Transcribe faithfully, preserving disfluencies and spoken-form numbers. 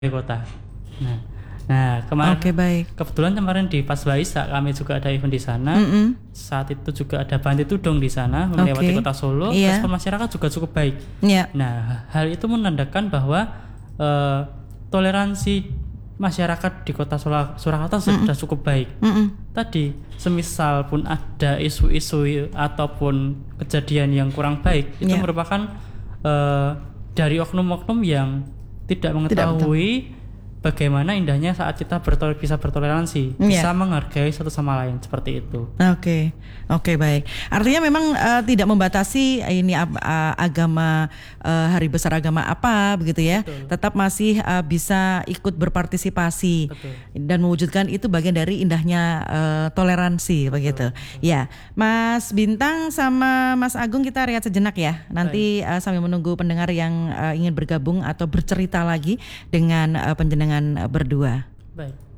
kota. Nah, nah kemarin Oke, baik. kebetulan kemarin di pas Waisak kami juga ada event di sana. Mm-mm. Saat itu juga ada Banti Tudong di sana melewati Oke. kota Solo. Iya. Respon masyarakat juga cukup baik. Iya. Nah, hal itu menandakan bahwa eh, toleransi masyarakat di kota Sula- Surakarta sudah cukup baik. Mm-mm. Tadi, semisal pun ada isu-isu ataupun kejadian yang kurang baik, itu Iya. merupakan eh, dari oknum-oknum yang tidak mengetahui bagaimana indahnya saat kita bertol- bisa bertoleransi, Iya. bisa menghargai satu sama lain seperti itu. Oke, oke, baik. Artinya memang uh, tidak membatasi ini uh, agama uh, hari besar agama apa begitu ya. Betul. Tetap masih uh, bisa ikut berpartisipasi. Betul. Dan mewujudkan itu bagian dari indahnya uh, toleransi begitu. Ya, Mas Bintang sama Mas Agung kita rehat sejenak ya. Nanti uh, sambil menunggu pendengar yang uh, ingin bergabung atau bercerita lagi dengan uh, penjenengan uh, berdua. Baik.